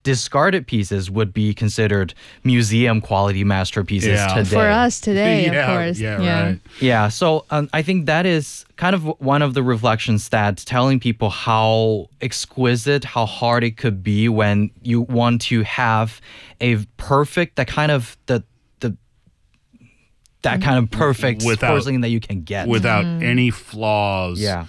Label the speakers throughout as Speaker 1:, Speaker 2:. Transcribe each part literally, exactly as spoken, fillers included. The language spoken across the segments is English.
Speaker 1: discarded pieces would be considered museum quality masterpieces
Speaker 2: Yeah.
Speaker 1: today.
Speaker 3: For us today,
Speaker 2: yeah,
Speaker 3: of course.
Speaker 2: yeah, right.
Speaker 1: Yeah, so um, I think that is kind of one of the reflections that telling people how exquisite, how hard it could be when you want to have a perfect, that kind of the the that kind of perfect
Speaker 2: Without-
Speaker 1: porcelain that you can get.
Speaker 2: Without any flaws
Speaker 1: yeah.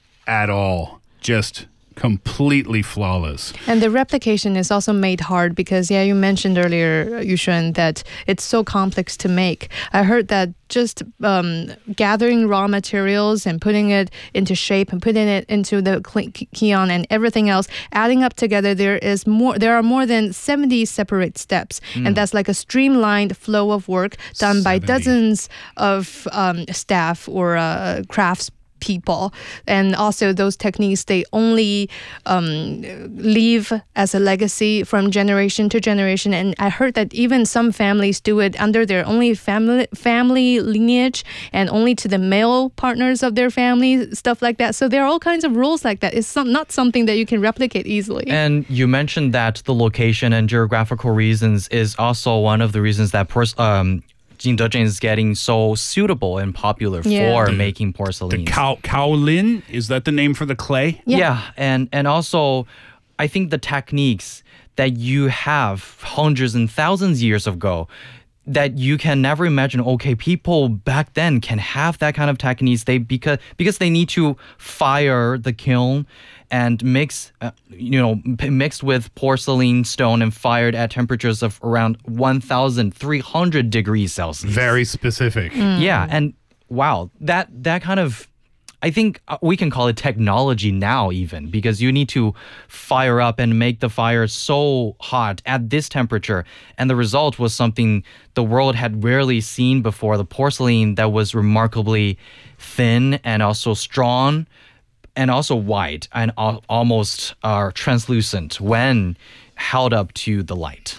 Speaker 2: at all. Just completely flawless.
Speaker 3: And the replication is also made hard because, yeah, you mentioned earlier, Yushun, that it's so complex to make. I heard that just um, gathering raw materials and putting it into shape and putting it into the kiln and everything else, adding up together, there is more. There are more than seventy separate steps, mm. and that's like a streamlined flow of work done by dozens of um, staff or uh, crafts people. And also those techniques, they only um, leave as a legacy from generation to generation. And I heard that even some families do it under their only family family lineage and only to the male partners of their family, stuff like that. So there are all kinds of rules like that. It's some, not something that you can replicate easily.
Speaker 1: And you mentioned that the location and geographical reasons is also one of the reasons that pers- um, Jingdezhen is getting so suitable and popular
Speaker 3: Yeah.
Speaker 1: for
Speaker 3: The-
Speaker 1: making porcelain.
Speaker 2: The Kao Kaolin, is that the name for the clay?
Speaker 3: Yeah.
Speaker 1: Yeah, and and also, I think the techniques that you have hundreds and thousands years ago, that you can never imagine. Okay, people back then can have that kind of techniques. They because because they need to fire the kiln and mix, uh, you know, p- mixed with porcelain stone and fired at temperatures of around one thousand three hundred degrees Celsius.
Speaker 2: Very specific.
Speaker 1: Yeah, and wow, that that kind of, I think uh, we can call it technology now even, because you need to fire up and make the fire so hot at this temperature. And the result was something the world had rarely seen before, the porcelain that was remarkably thin and also strong and also white and al- almost uh, translucent when held up to the light.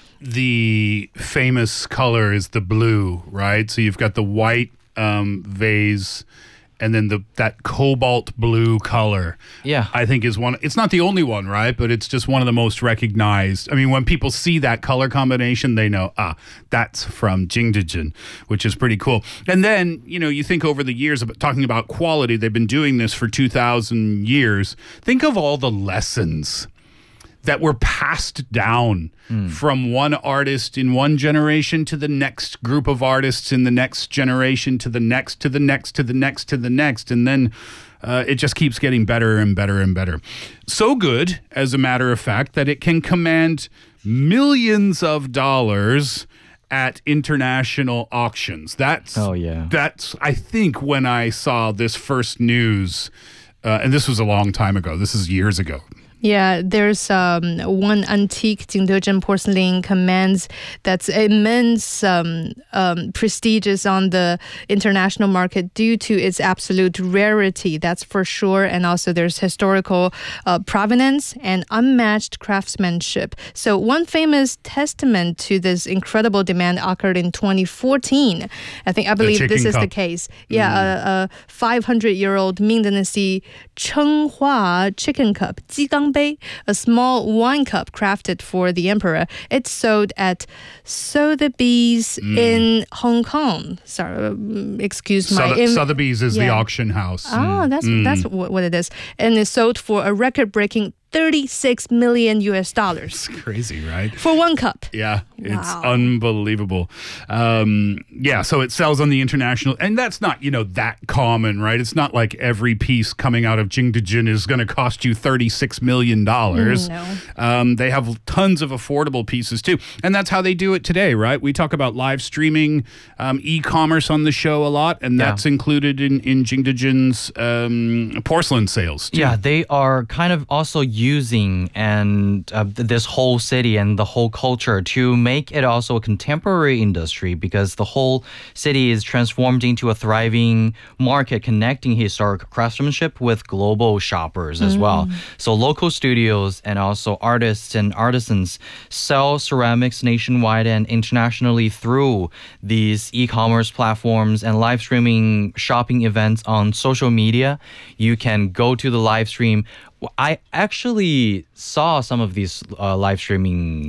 Speaker 2: The famous color is the blue, right? So you've got the white um, vase and then the that cobalt blue color.
Speaker 1: Yeah.
Speaker 2: I think is one. It's not the only one, right? But it's just one of the most recognized. I mean, when people see that color combination, they know, ah, that's from Jingdezhen, which is pretty cool. And then, you know, you think over the years, about talking about quality, they've been doing this for two thousand years. Think of all the lessons that were passed down mm. from one artist in one generation to the next group of artists in the next generation to the next, to the next, to the next, to the next. And then uh, it just keeps getting better and better and better. So good, as a matter of fact, that it can command millions of dollars at international auctions. That's,
Speaker 1: oh, yeah.
Speaker 2: That's, I think, when I saw this first news, uh, and this was a long time ago. This is years ago.
Speaker 3: Yeah, there's um, one antique Jingdezhen porcelain commands that's immense um, um, prestigious on the international market due to its absolute rarity, that's for sure. And also there's historical uh, provenance and unmatched craftsmanship. So one famous testament to this incredible demand occurred in twenty fourteen. I think, I believe this is
Speaker 2: cup.
Speaker 3: the case. Yeah, mm. a, a five hundred year old Ming Dynasty Chenghua chicken cup, 鸡缸杯, a small wine cup crafted for the emperor. It's sold at Sotheby's mm. in Hong Kong. Sorry, um, excuse my...
Speaker 2: Sothe- Sotheby's is
Speaker 3: yeah.
Speaker 2: the auction house.
Speaker 3: Oh, that's mm. that's what, what it is. And it's sold for a record-breaking thirty-six million U S dollars.
Speaker 2: It's crazy, right?
Speaker 3: For one cup.
Speaker 2: Yeah, it's
Speaker 3: Wow.
Speaker 2: unbelievable. Um, yeah, so it sells on the international, and that's not, you know, that common, right? It's not like every piece coming out of Jingdezhen is going to cost you thirty-six million dollars.
Speaker 3: Mm, no.
Speaker 2: Um, they have tons of affordable pieces too, and that's how they do it today, right? We talk about live streaming, um, e-commerce on the show a lot, and
Speaker 1: Yeah.
Speaker 2: that's included in, in Jingdezhen's um, porcelain sales too.
Speaker 1: Yeah, they are kind of also using and uh, th- this whole city and the whole culture to make it also a contemporary industry, because the whole city is transformed into a thriving market connecting historic craftsmanship with global shoppers as well. So local studios and also artists and artisans sell ceramics nationwide and internationally through these e-commerce platforms and live streaming shopping events on social media. You can go to the live stream. I actually saw some of these uh, live streaming